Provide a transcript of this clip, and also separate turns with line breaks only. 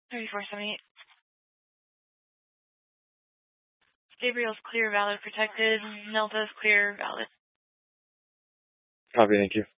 3478. Gabriel's clear, valid, protected. Nelda's clear, valid.
Copy, thank you.